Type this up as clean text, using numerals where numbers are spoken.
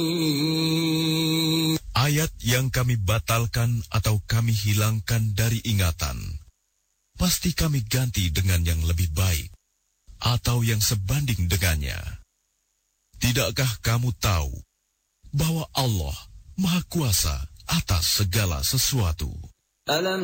Ayat yang kami batalkan atau kami hilangkan dari ingatan, pasti kami ganti dengan yang lebih baik, atau yang sebanding dengannya. Tidakkah kamu tahu bahwa Allah Maha Kuasa atas segala sesuatu?